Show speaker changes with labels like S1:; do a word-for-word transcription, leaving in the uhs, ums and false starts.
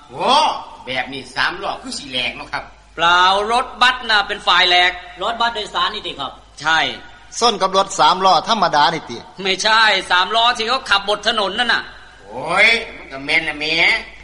S1: โอ้แบบนี้สามล้อคือสีแหลกเนาะครับ
S2: เปล่ารถบัสน่ะเป็นฝ่ายแหลก
S3: รถบัสโดยสารนี่ติครับ
S2: ใช่
S4: ส้นกับรถสามล้อธรรมดานี่ติ
S2: ไม่ใช่สามล้อที่เขาขับบนถนนนั่นน่ะ
S1: โอ้ยมันก็แม่นน่ะแม่